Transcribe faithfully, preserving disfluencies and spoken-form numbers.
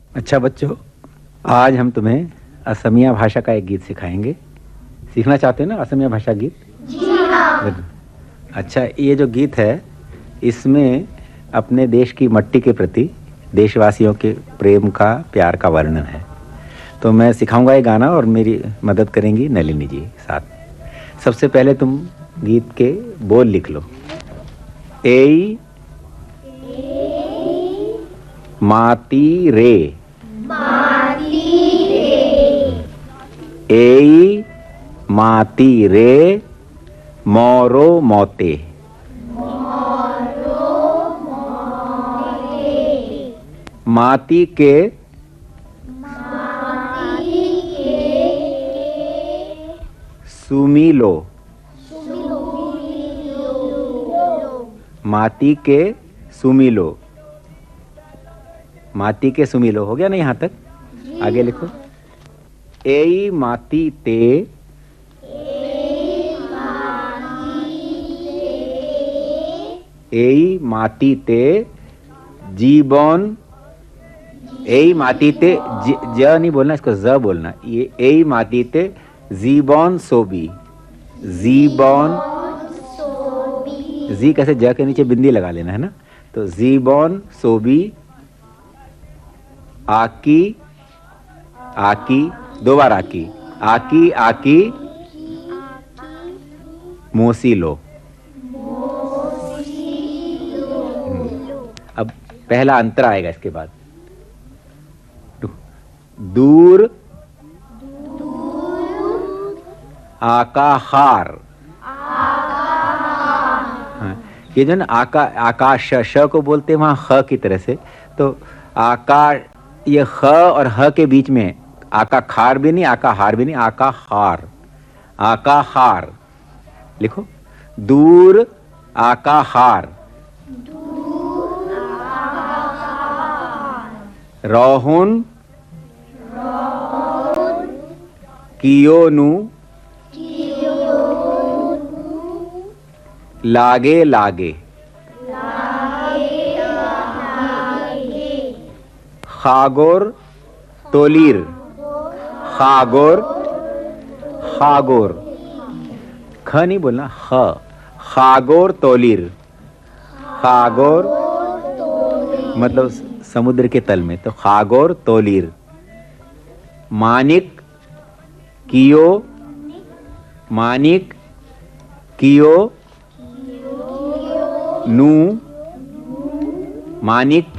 अच्छा बच्चों, आज हम तुम्हें असमिया भाषा का एक गीत सिखाएंगे। सीखना चाहते हो ना असमिया भाषा गीत? जी हाँ। अच्छा, ये जो गीत है इसमें अपने देश की मट्टी के प्रति देशवासियों के प्रेम का, प्यार का वर्णन है। तो मैं सिखाऊंगा ये गाना और मेरी मदद करेंगी नलिनी जी साथ। सबसे पहले तुम गीत के बोल लिख लो। एई माती रे, माती रे, एई माती रे मोरो मोते, मोरो मोरे, माती के माती के सुमिलो, सुमिलो, माती के सुमिलो, माती के सुमिलो हो गया ना यहाँ तक? आगे लिखो। एई माती ते, एई माती ते जीवन, एई माती ते ज, ज नहीं बोलना, इसको ज बोलना। ये एई माती ते जीवन सोबी, जीवन, जी कैसे, ज के नीचे बिंदी लगा लेना है ना। तो जीवन सोबी आकी, आकी दो बार आकी, आकी आकी मोसीलो। अब पहला अंतर आएगा इसके बाद। दूर आकाहार, हाँ, ये जो ना आका, आकाश श को बोलते हैं वहां ख की तरह से। तो आकाश, ये ख और ह के बीच में आका खार भी नहीं, आका हार भी नहीं, आका हार, आका हार लिखो। दूर आका हार, रोहुन कियोनु लागे लागे, खागोर तोलीर, खागोर, खागोर, ख नहीं बोलना, ख, खागोर तोलीर, खागोर मतलब समुद्र के तल में, तो खागोर तोलीर। मानिक कियो, मानिक कियो नू, मानिक